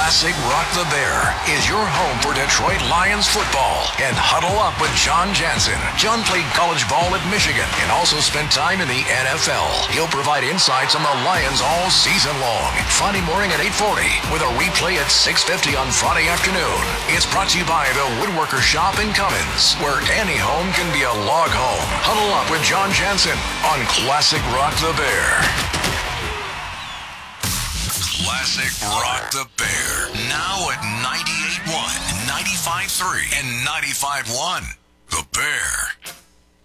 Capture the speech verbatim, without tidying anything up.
Classic Rock the Bear is your home for Detroit Lions football. And huddle up with John Jansen. John played college ball at Michigan and also spent time in the N F L. He'll provide insights on the Lions all season long. Friday morning at eight forty with a replay at six fifty on Friday afternoon. It's brought to you by the Woodworker Shop in Cummins, where any home can be a log home. Huddle up with John Jansen on Classic Rock the Bear. Classic Rock the Bear. Now at ninety-eight point one, ninety-five point three, and ninety-five point one. The Bear.